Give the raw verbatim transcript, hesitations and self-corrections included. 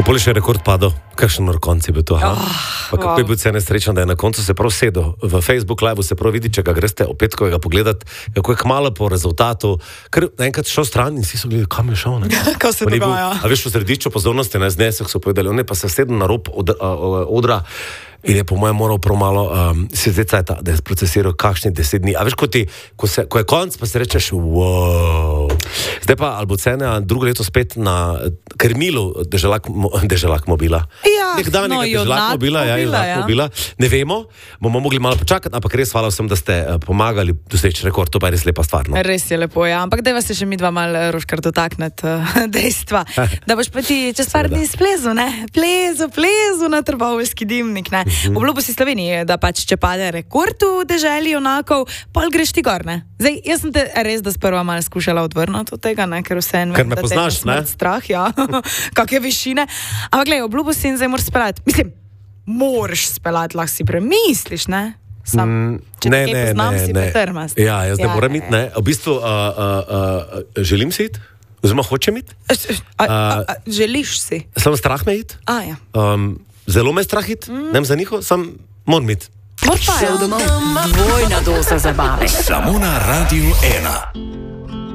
poli še rekord padel, kakšen nor konci bi to. Oh, pa kako wow. je bil cene srečen, da je na koncu se prav sedel. V Facebook live se prav vidi, če ga greste o petkovega pogledat, kako je kmalo po rezultatu, ker naenkrat šel stran in vsi so gledali, kam je šel. Ko se dogaja. A veš, v središču pozornosti na znesek so povedali, on je pa se sedel na rob od, a, a, odra in je po mojem moral prav malo um, si zdaj ta, da je procesiral kakšni deset dni. A veš, ko, ti, ko, se, ko je konc, pa se rečeš, wow. Zdaj pa Albocena drugo leto spet na krmilu deželak, deželak mobila. Ja, Nekdanjega no, deželak mobila, ja, deželak ja. mobila. Ne vemo, bomo mogli malo počakati, ampak res hvala vsem, da ste uh, pomagali doseči rekord, to pa je res lepa stvar. No? Res je lepo, ja. Ampak dajva se še mi dva mal, Roškar, dotakneti uh, dejstva, da boš pa ti čez par dni splezu, ne? Plezu, plezu na Trboveljski dimnik, ne? Mm-hmm. Obljubil si Sloveniji, da pač če pade rekord v deželi onakov, pol greš ti gor, ne? Zdaj, jaz sem te res, da sprva mal skušala odvrniti od tega, ne? Ker vse en Ker me poznaš, ne? Strah, ja. Kakve višine. Ampak glej, obljubil si in zdaj moraš spelati. Mislim, moraš spelati, lahko si premisliš, ne? Sam, Mm, če ne, te ne, poznam, ne, si ne. pretrmast. Ja, jaz ne Ja, moram ja, iti, ne. V bistvu uh, uh, uh, želim si iti, oziroma hočem iti. A, a, a, želiš si? Sam strah me iti. A, ja. Um, zelo me strah iti, mm. ne vem za njiho, sam moram iti. Mor pa, ja. Šel domov, dvojna doza zabave. Samo na Radiu ena.